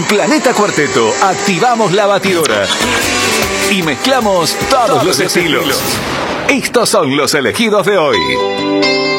Planeta Cuarteto, activamos la batidora y mezclamos todos los estilos. Estos son los elegidos de hoy.